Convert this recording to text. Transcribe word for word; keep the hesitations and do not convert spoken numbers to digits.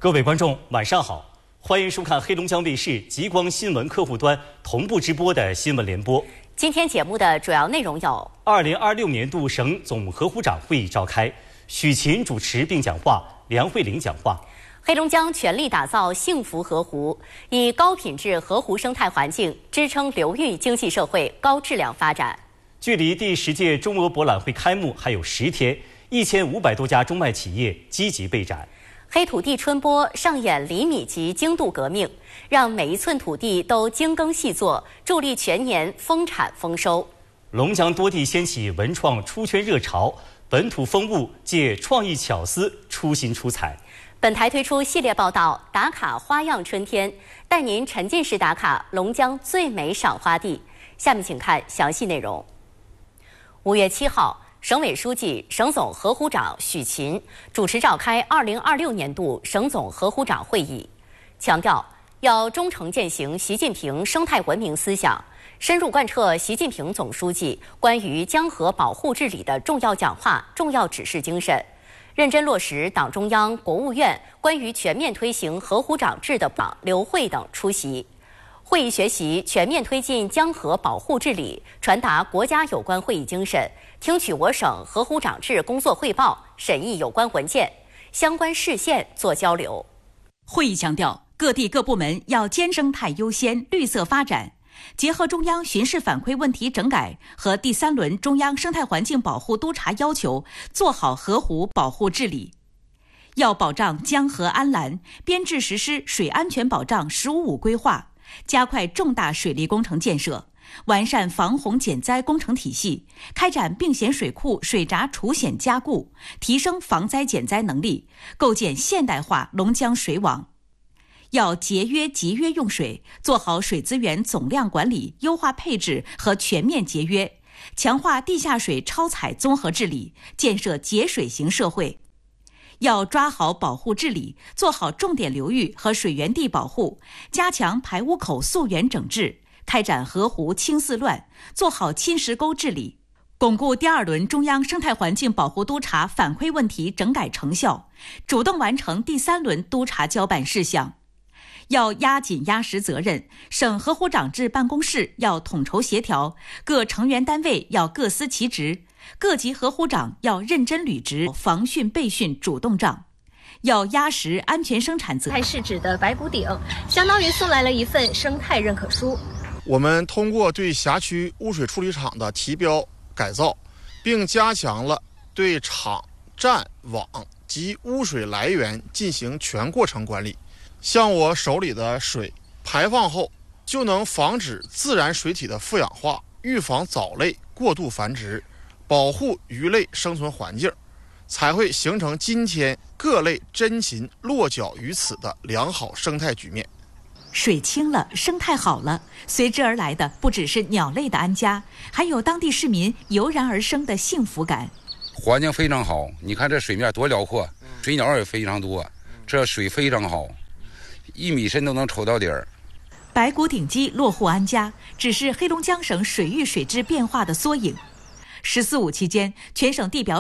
各位观众，晚上好，欢迎收看黑龙江卫视极光新闻客户端同步直播的新闻联播。 今天节目的主要内容有： 二零二六年度省总河湖长会议召开，许勤主持并讲话，梁慧玲讲话。 黑龙江全力打造幸福河湖，以高品质河湖生态环境支撑流域经济社会高质量发展。 距离第十届中俄博览会开幕还有十天，一千五百多家中外企业积极备战。 黑土地春播上演厘米级精度革命，让每一寸土地都精耕细作，助力全年丰产丰收。 龙江多地掀起文创出圈热潮，本土风物借创意巧思出新出彩。 本台推出系列报道《打卡花样春天》，带您沉浸式打卡龙江最美赏花地。下面请看详细内容。五月七号。省委书记、省总河湖长许勤主持召开二零二六年度省总河湖长会议，强调要忠诚践行习近平生态文明思想，深入贯彻习近平总书记关于江河保护治理的重要讲话、重要指示精神，认真落实党中央、国务院关于全面推行河湖长制的党留会等出席。会议学习全面推进江河保护治理，传达国家有关会议精神，听取我省河湖长制工作汇报，审议有关文件，相关市县做交流。 会议强调，各地各部门要兼生态优先、绿色发展，结合中央巡视反馈问题整改和第三轮中央生态环境保护督查要求，做好河湖保护治理。要保障江河安澜，编制实施水安全保障“十五五”规划。加快重大水利工程建设，完善防洪减灾工程体系，开展并险水库水闸除险加固，提升防灾减灾能力，构建现代化龙江水网。要节约集约用水，做好水资源总量管理、优化配置和全面节约，强化地下水超采综合治理，建设节水型社会。要抓好保护治理，做好重点流域和水源地保护，加强排污口溯源整治，开展河湖清四乱，做好侵蚀沟治理，巩固第二轮中央生态环境保护督查反馈问题整改成效，主动完成第三轮督查交办事项。要压紧压实责任，省河湖长制办公室要统筹协调，各成员单位要各司其职，各级河湖长要认真履职，防汛备汛主动仗，要压实安全生产责任。 它是指的白骨顶，相当于送来了一份生态认可书。 我们通过对辖区污水处理厂的提标改造，并加强了对厂站网及污水来源进行全过程管理。像我手里的水排放后，就能防止自然水体的富氧化，预防藻类过度繁殖，保护鱼类生存环境，才会形成今天各类珍禽落脚于此的良好生态局面。 水清了，生态好了，随之而来的不只是鸟类的安家，还有当地市民油然而生的幸福感。 环境非常好，你看这水面多辽阔，水鸟也非常多，这水非常好，一米深都能瞅到底儿。 白骨顶鸡落户安家，只是黑龙江省水域水质变化的缩影。十四五期间，全省地表